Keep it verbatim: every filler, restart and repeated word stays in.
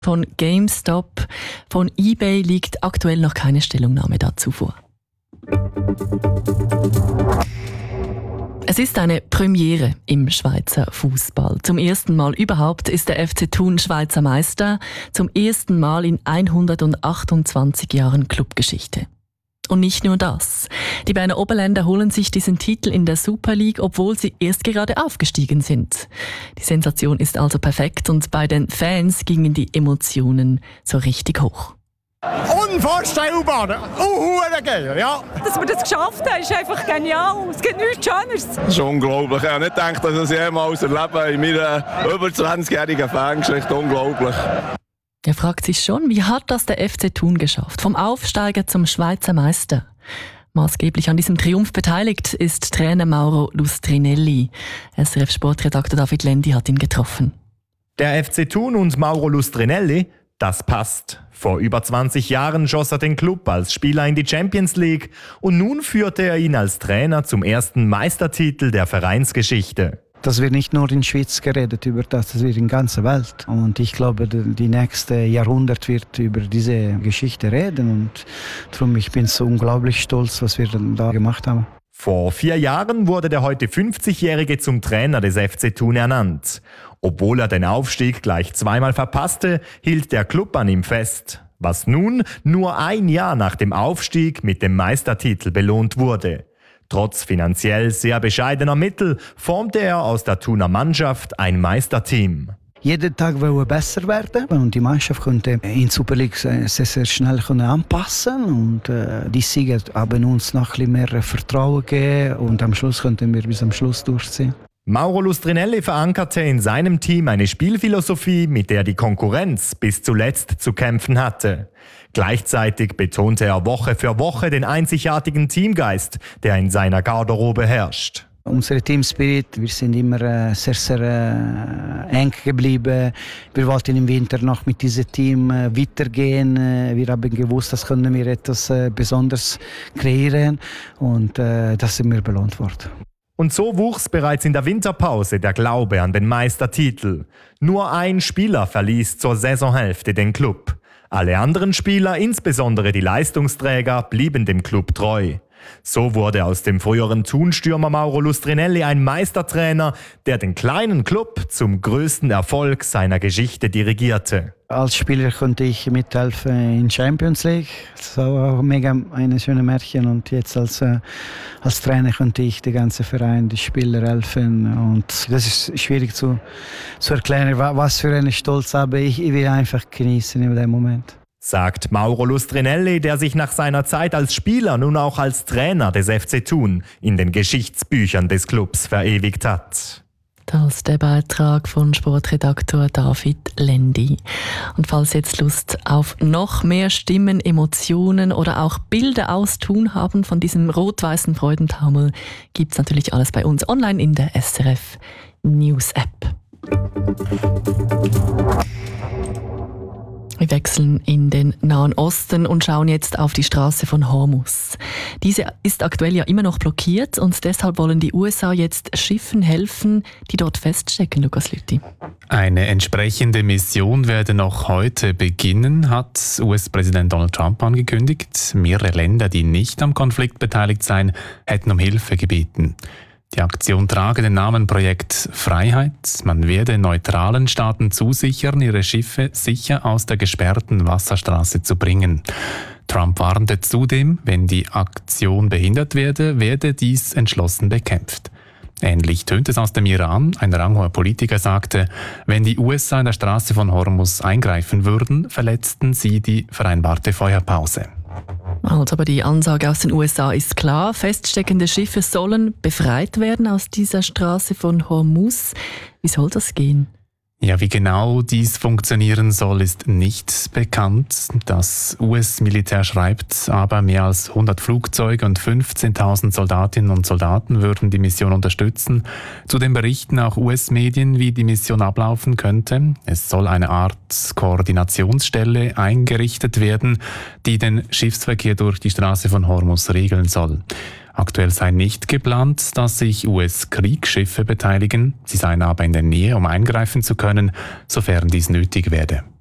von GameStop. Von eBay liegt aktuell noch keine Stellungnahme dazu vor. Es ist eine Premiere im Schweizer Fußball. Zum ersten Mal überhaupt ist der F C Thun Schweizer Meister. Zum ersten Mal in hundertachtundzwanzig Jahren Clubgeschichte. Und nicht nur das. Die Berner Oberländer holen sich diesen Titel in der Super League, obwohl sie erst gerade aufgestiegen sind. Die Sensation ist also perfekt und bei den Fans gingen die Emotionen so richtig hoch. Unvorstellbar! Uh, geil, ja! Dass wir das geschafft haben, ist einfach genial. Es gibt nichts Schöneres. Das ist unglaublich. Ich habe nicht gedacht, dass ich das jemals erlebe in meiner über zwanzigjährigen Fangeschichte. Unglaublich. Er fragt sich schon, wie hat das der F C Thun geschafft? Vom Aufsteiger zum Schweizer Meister. Maßgeblich an diesem Triumph beteiligt ist Trainer Mauro Lustrinelli. S R F-Sportredakteur David Lendi hat ihn getroffen. Der F C Thun und Mauro Lustrinelli, das passt. Vor über zwanzig Jahren schoss er den Club als Spieler in die Champions League und nun führte er ihn als Trainer zum ersten Meistertitel der Vereinsgeschichte. Das wird nicht nur in der Schweiz geredet über das, das wird in der ganzen Welt. Und ich glaube, die nächste Jahrhundert wird über diese Geschichte reden. Und darum ich bin so unglaublich stolz, was wir da gemacht haben. Vor vier Jahren wurde der heute fünfzigjährige zum Trainer des F C Thun ernannt. Obwohl er den Aufstieg gleich zweimal verpasste, hielt der Club an ihm fest. Was nun nur ein Jahr nach dem Aufstieg mit dem Meistertitel belohnt wurde. Trotz finanziell sehr bescheidener Mittel formte er aus der Thuner Mannschaft ein Meisterteam. Jeden Tag wollen wir besser werden und die Mannschaft konnte in der Super League sehr, sehr schnell anpassen und äh, die Sieger haben uns noch ein bisschen mehr Vertrauen gegeben und am Schluss konnten wir bis am Schluss durchziehen. Mauro Lustrinelli verankerte in seinem Team eine Spielphilosophie, mit der die Konkurrenz bis zuletzt zu kämpfen hatte. Gleichzeitig betonte er Woche für Woche den einzigartigen Teamgeist, der in seiner Garderobe herrscht. Unser Teamspirit, wir sind immer äh, sehr, sehr äh, eng geblieben. Wir wollten im Winter noch mit diesem Team äh, weitergehen. Äh, wir haben gewusst, dass können wir etwas äh, Besonderes kreieren und äh, das sind wir belohnt worden. Und so wuchs bereits in der Winterpause der Glaube an den Meistertitel. Nur ein Spieler verließ zur Saisonhälfte den Club. Alle anderen Spieler, insbesondere die Leistungsträger, blieben dem Club treu. So wurde aus dem früheren Thun-Stürmer Mauro Lustrinelli ein Meistertrainer, der den kleinen Club zum größten Erfolg seiner Geschichte dirigierte. Als Spieler konnte ich mithelfen in Champions League. Das war auch mega eine schöne Märchen. Und jetzt als, äh, als Trainer konnte ich den ganzen Verein, die Spieler helfen. Und das ist schwierig zu, zu erklären, was für einen Stolz habe ich. Ich will einfach genießen in dem Moment. Sagt Mauro Lustrinelli, der sich nach seiner Zeit als Spieler nun auch als Trainer des F C Thun in den Geschichtsbüchern des Clubs verewigt hat. Das ist der Beitrag von Sportredaktor David Lendi. Und falls Sie jetzt Lust auf noch mehr Stimmen, Emotionen oder auch Bilder aus Thun haben von diesem rot-weißen Freudentaumel, gibt es natürlich alles bei uns online in der S R F News App. Wir wechseln in den Nahen Osten und schauen jetzt auf die Straße von Hormuz. Diese ist aktuell ja immer noch blockiert und deshalb wollen die U S A jetzt Schiffen helfen, die dort feststecken, Lukas Lüthi. Eine entsprechende Mission werde noch heute beginnen, hat U S-Präsident Donald Trump angekündigt. Mehrere Länder, die nicht am Konflikt beteiligt seien, hätten um Hilfe gebeten. Die Aktion trage den Namen Projekt Freiheit. Man werde neutralen Staaten zusichern, ihre Schiffe sicher aus der gesperrten Wasserstraße zu bringen. Trump warnte zudem, wenn die Aktion behindert werde, werde dies entschlossen bekämpft. Ähnlich tönt es aus dem Iran. Ein ranghoher Politiker sagte, wenn die U S A in der Straße von Hormuz eingreifen würden, verletzten sie die vereinbarte Feuerpause. Also, aber die Ansage aus den U S A ist klar. Feststeckende Schiffe sollen befreit werden aus dieser Straße von Hormuz. Wie soll das gehen? Ja, wie genau dies funktionieren soll, ist nicht bekannt. Das U S-Militär schreibt aber, mehr als hundert Flugzeuge und fünfzehntausend Soldatinnen und Soldaten würden die Mission unterstützen. Zudem berichten auch U S-Medien, wie die Mission ablaufen könnte. Es soll eine Art Koordinationsstelle eingerichtet werden, die den Schiffsverkehr durch die Straße von Hormuz regeln soll. Aktuell sei nicht geplant, dass sich U S-Kriegsschiffe beteiligen. Sie seien aber in der Nähe, um eingreifen zu können, sofern dies nötig werde.